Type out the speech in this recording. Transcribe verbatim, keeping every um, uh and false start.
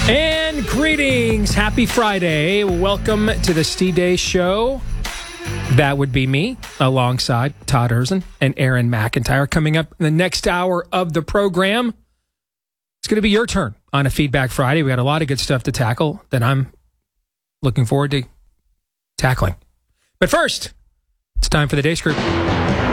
And greetings. Happy Friday. Welcome to the Steve Deace Show. That would be me, alongside Todd Erzen and Aaron McIntyre. Coming up in the next hour of the program, it's going to be your turn on a Feedback Friday. We got a lot of good stuff to tackle that I'm looking forward to tackling. But first, it's time for the Deace Group.